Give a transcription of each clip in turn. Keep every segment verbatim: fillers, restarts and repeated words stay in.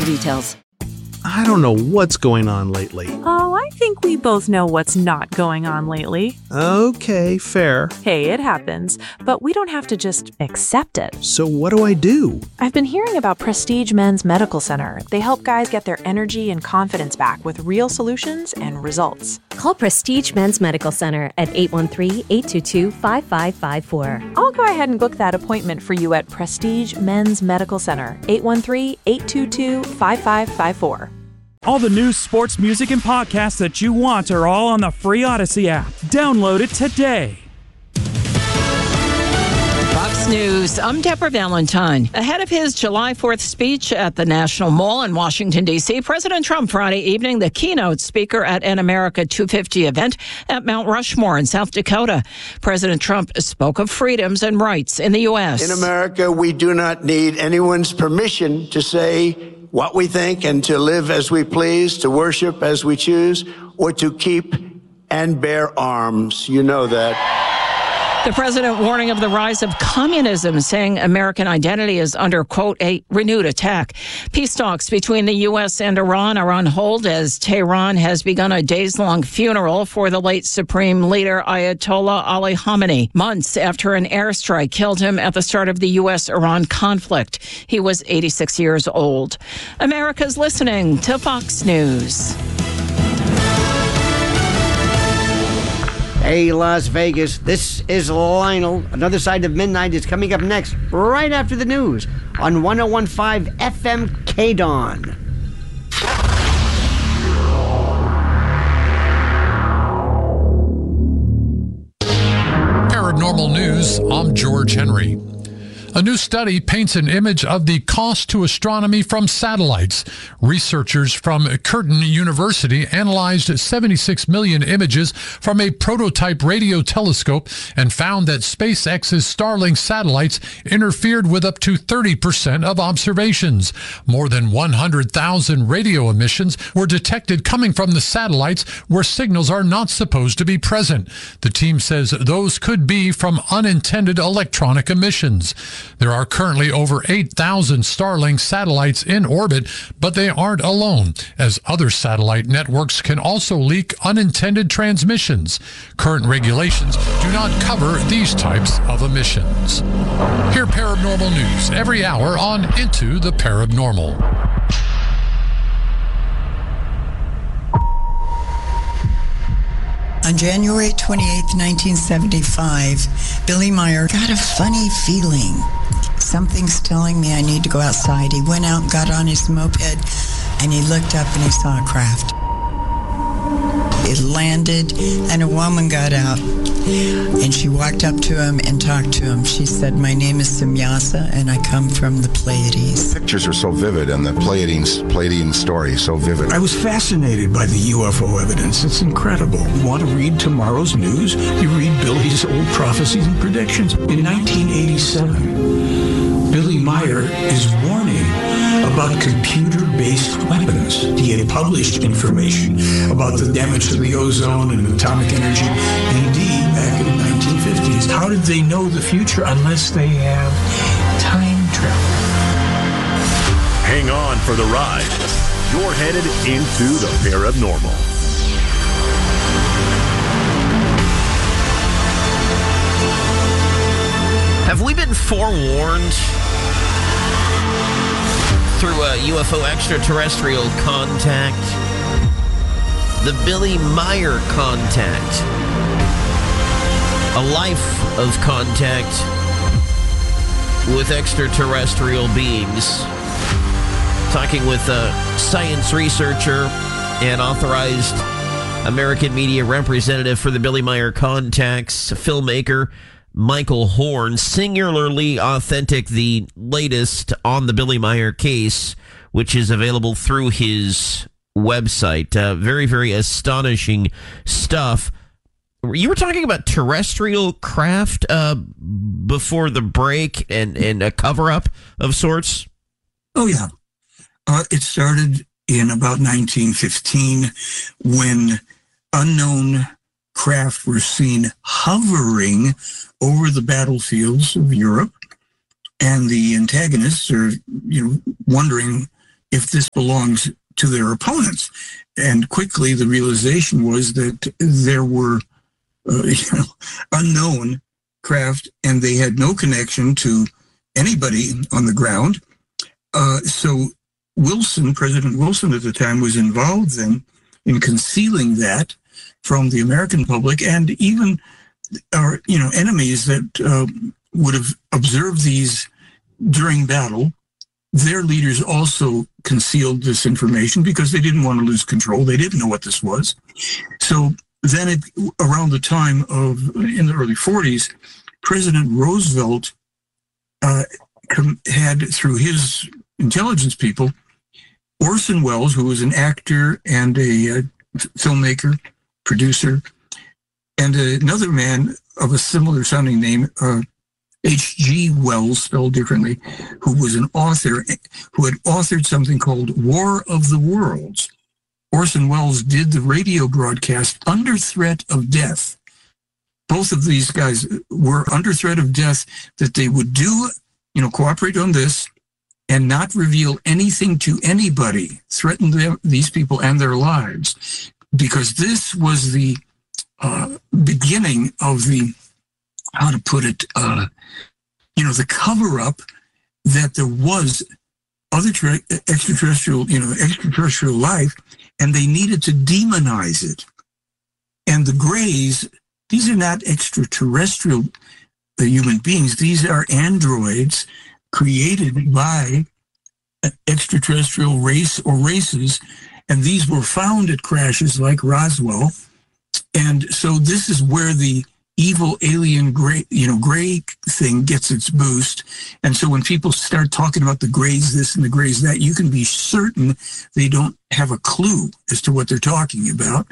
details. I don't know what's going on lately. Oh, I think we both know what's not going on lately. Okay, fair. Hey, it happens, but we don't have to just accept it. So what do I do? I've been hearing about Prestige Men's Medical Center. They help guys get their energy and confidence back with real solutions and results. Call Prestige Men's Medical Center at eight one three, eight two two, five five five four. I'll go ahead and book that appointment for you at Prestige Men's Medical Center, eight one three, eight two two, five five five four. All the news, sports, music, and podcasts that you want are all on the free Odyssey app. Download it today. Fox News, I'm Deborah Valentine. Ahead of his July fourth speech at the National Mall in Washington, D C, President Trump Friday evening, the keynote speaker at an America two fifty event at Mount Rushmore in South Dakota. President Trump spoke of freedoms and rights in the U S. In America, we do not need anyone's permission to say what we think and to live as we please, to worship as we choose, or to keep and bear arms. You know that. The president warning of the rise of communism, saying American identity is under, quote, a renewed attack. Peace talks between the U S and Iran are on hold as Tehran has begun a days-long funeral for the late Supreme Leader Ayatollah Ali Khamenei, months after an airstrike killed him at the start of the U S Iran conflict. He was eighty-six years old. America's listening to Fox News. Hey, Las Vegas, this is Lionel. Another Side of Midnight is coming up next, right after the news, on one oh one point five F M K-Dawn. Paranormal News, I'm George Henry. A new study paints an image of the cost to astronomy from satellites. Researchers from Curtin University analyzed seventy-six million images from a prototype radio telescope and found that SpaceX's Starlink satellites interfered with up to thirty percent of observations. More than one hundred thousand radio emissions were detected coming from the satellites where signals are not supposed to be present. The team says those could be from unintended electronic emissions. There are currently over eight thousand Starlink satellites in orbit, but they aren't alone, as other satellite networks can also leak unintended transmissions. Current regulations do not cover these types of emissions. Hear Paranormal News every hour on Into the Paranormal. On January twenty-eighth, nineteen seventy-five, Billy Meyer got a funny feeling. Something's telling me I need to go outside. He went out and got on his moped, and he looked up and he saw a craft. It landed, and a woman got out, and she walked up to him and talked to him. She said, "My name is Samyasa, and I come from the Pleiades." Pictures are so vivid, and the Pleiadian, Pleiadian story is so vivid. I was fascinated by the U F O evidence. It's incredible. You want to read tomorrow's news? You read Billy's old prophecies and predictions. In nineteen eighty-seven, Billy Meyer is warning about computer-based weapons. He had published information about the damage to the ozone and atomic energy. Indeed, back in the nineteen fifties. How did they know the future unless they have time travel? Hang on for the ride. You're headed into the paranormal. Have we been forewarned through a U F O extraterrestrial contact? The Billy Meyer contact. A life of contact with extraterrestrial beings. Talking with a science researcher and authorized American media representative for the Billy Meyer contacts, filmmaker Michael Horn, singularly authentic, the latest on the Billy Meyer case, which is available through his website. Uh, very, very astonishing stuff. You were talking about terrestrial craft uh, before the break and, and a cover-up of sorts? Oh, yeah. Uh, it started in about nineteen fifteen when unknown craft were seen hovering over the battlefields of Europe, and the antagonists are, you know, wondering, if this belongs to their opponents. And quickly the realization was that there were uh, you know, unknown craft, and they had no connection to anybody on the ground. Uh, so Wilson, President Wilson at the time, was involved then in concealing that from the American public, and even our, you know, enemies that uh, would have observed these during battle. Their leaders also concealed this information because they didn't want to lose control. They didn't know what this was. So then it, around the time of, in the early forties, President Roosevelt uh, com- had, through his intelligence people, Orson Welles, who was an actor and a uh, filmmaker, producer, and another man of a similar sounding name, uh, H G Wells, spelled differently, who was an author who had authored something called War of the Worlds. Orson Welles did the radio broadcast Under Threat of Death. Both of these guys were under threat of death, that they would do, you know, cooperate on this and not reveal anything to anybody, threaten them, these people and their lives, because this was the uh, beginning of the, how to put it, uh, you know, the cover-up that there was other tra- extraterrestrial, you know, extraterrestrial life, and they needed to demonize it. And the Greys, these are not extraterrestrial uh, human beings. These are androids created by an extraterrestrial race or races, and these were found at crashes like Roswell. And so this is where the evil alien gray, you know, gray thing gets its boost. And so when people start talking about the Greys this and the Greys that, you can be certain they don't have a clue as to what they're talking about.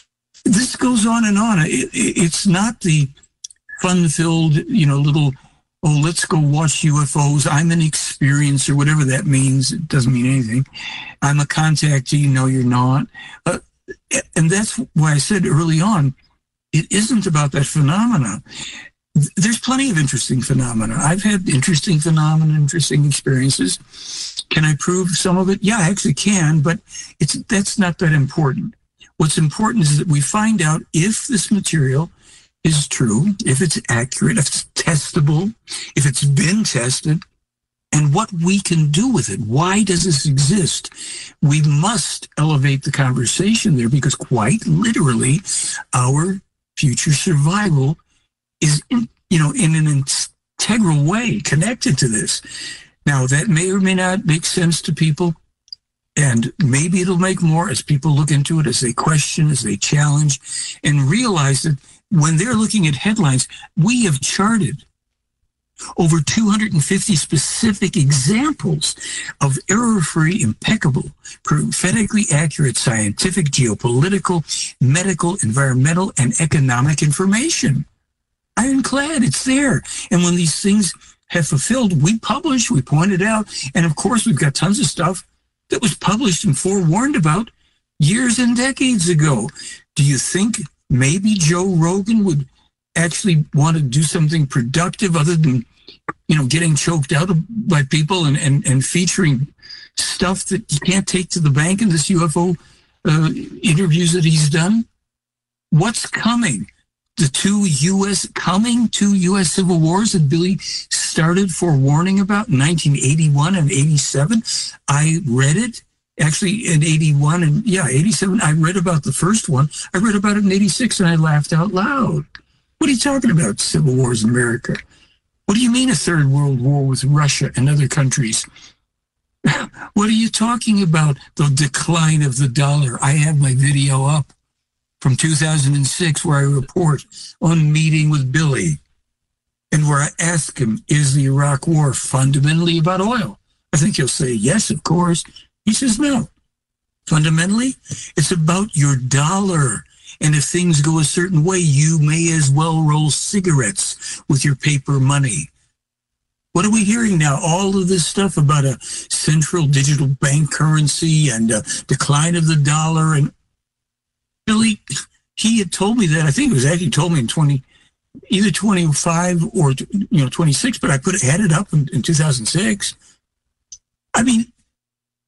This goes on and on. It, it, it's not the fun-filled, you know, little, oh, let's go watch U F Os. I'm an experiencer, whatever that means. It doesn't mean anything. I'm a contactee. No, you're not. Uh, and that's why I said early on, it isn't about that phenomena. There's plenty of interesting phenomena. I've had interesting phenomena, interesting experiences. Can I prove some of it? Yeah, I actually can, but it's that's not that important. What's important is that we find out if this material is true, if it's accurate, if it's testable, if it's been tested, and what we can do with it. Why does this exist? We must elevate the conversation there, because quite literally, our future survival is, in, you know, in an integral way connected to this. Now, that may or may not make sense to people, and maybe it'll make more as people look into it, as they question, as they challenge, and realize that when they're looking at headlines, we have charted over two hundred fifty specific examples of error-free, impeccable, prophetically accurate scientific, geopolitical, medical, environmental, and economic information. Ironclad, it's there. And when these things have fulfilled, we publish, we point it out, and of course we've got tons of stuff that was published and forewarned about years and decades ago. Do you think maybe Joe Rogan would actually want to do something productive other than, you know, getting choked out by people and, and, and featuring stuff that you can't take to the bank in this U F O uh, interviews that he's done? What's coming? The two U S coming two U S civil wars that Billy started forewarning about in nineteen eighty-one and eighty-seven. I read it actually in eighty-one and yeah, eighty-seven. I read about the first one. I read about it in eighty-six and I laughed out loud. What are you talking about, civil wars in America? What do you mean a third world war with Russia and other countries? What are you talking about? The decline of the dollar. I have my video up from two thousand six where I report on Meeting with Billy and where I ask him, is the Iraq war fundamentally about oil? I think he'll say, yes, of course. He says, no. Fundamentally, it's about your dollar. And if things go a certain way, you may as well roll cigarettes with your paper money. What are we hearing now? All of this stuff about a central digital bank currency and a decline of the dollar. And Billy, he had told me that. I think it was actually told me in twenty, either twenty-five or you know twenty-six. But I put it had it up in, in two thousand six. I mean,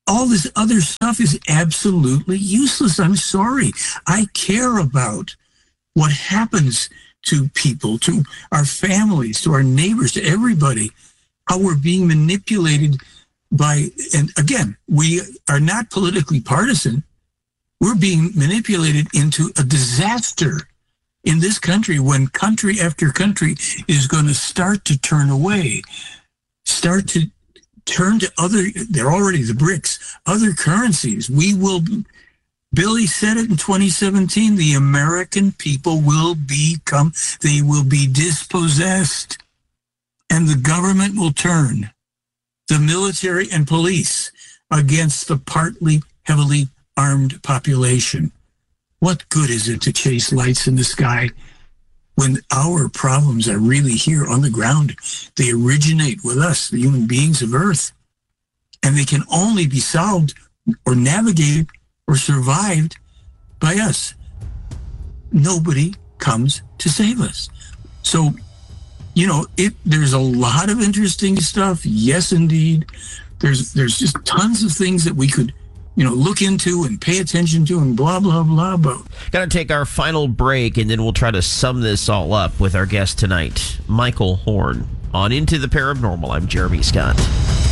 all this other stuff is absolutely useless. I'm sorry. I care about what happens to people, to our families, to our neighbors, to everybody, how we're being manipulated by, and again, we are not politically partisan. We're being manipulated into a disaster in this country when country after country is going to start to turn away, start to turn to other, they're already the BRICS, other currencies. We will, Billy said it in twenty seventeen, the American people will become, they will be dispossessed, and the government will turn, the military and police, against the partly heavily armed population. What good is it to chase lights in the sky when our problems are really here on the ground? They originate with us, the human beings of Earth, and they can only be solved or navigated or survived by us. Nobody comes to save us. So, you know, it. There's a lot of interesting stuff. Yes, indeed. There's there's just tons of things that we could, you know, look into and pay attention to and blah, blah, blah about. Got to take our final break, and then we'll try to sum this all up with our guest tonight, Michael Horn. On Into the Paranormal, I'm Jeremy Scott.